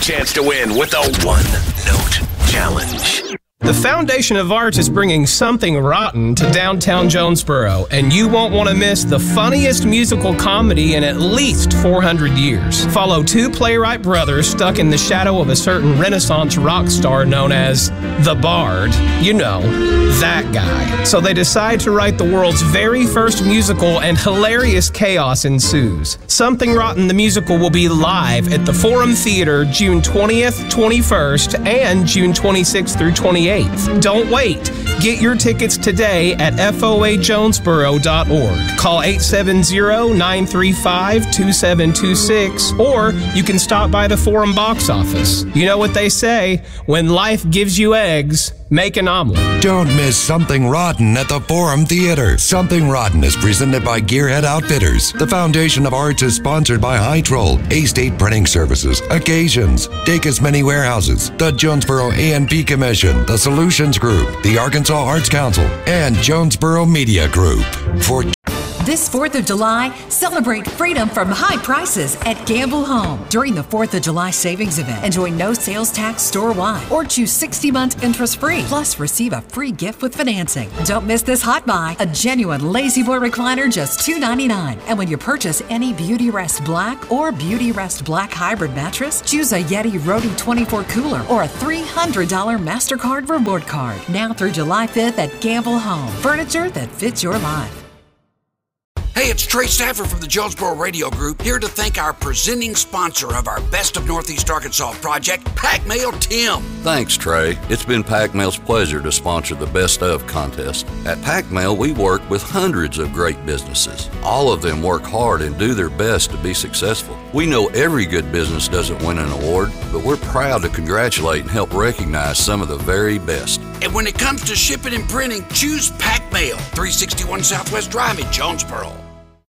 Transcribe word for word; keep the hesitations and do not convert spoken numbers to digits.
chance to win with a one-note challenge. The Foundation of Arts is bringing Something Rotten to downtown Jonesboro, and you won't want to miss the funniest musical comedy in at least four hundred years. Follow two playwright brothers stuck in the shadow of a certain Renaissance rock star known as the Bard. You know, that guy. So they decide to write the world's very first musical, and hilarious chaos ensues. Something Rotten the musical will be live at the Forum Theater June twentieth, twenty-first, and June twenty-sixth through twenty-eighth. Don't wait. Get your tickets today at F O A jonesboro dot org. Call eight seven zero, nine three five, two seven two six, or you can stop by the Forum box office. You know what they say, when life gives you eggs, make an omelet. Don't miss Something Rotten at the Forum Theater. Something Rotten is presented by Gearhead Outfitters. The Foundation of Arts is sponsored by High Troll, A-State Printing Services, Occasions, Dacus Many Warehouses, the Jonesboro A and P Commission, the Solutions Group, the Arkansas Arts Council, and Jonesboro Media Group. For This fourth of July, celebrate freedom from high prices at Gamble Home. During the fourth of July savings event, enjoy no sales tax store-wide or choose sixty months interest-free. Plus, receive a free gift with financing. Don't miss this hot buy, a genuine Lazy Boy recliner, just two ninety-nine. And when you purchase any Beauty Rest Black or Beauty Rest Black hybrid mattress, choose a Yeti Rode twenty-four cooler or a three hundred dollars MasterCard reward card. Now through July fifth at Gamble Home. Furniture that fits your life. Hey, it's Trey Stafford from the Jonesboro Radio Group, here to thank our presenting sponsor of our Best of Northeast Arkansas project, Pac Mail Tim. Thanks, Trey. It's been Pac Mail's pleasure to sponsor the Best of contest. At Pac Mail, we work with hundreds of great businesses. All of them work hard and do their best to be successful. We know every good business doesn't win an award, but we're proud to congratulate and help recognize some of the very best. And when it comes to shipping and printing, choose Pac Mail, three sixty-one Southwest Drive in Jonesboro.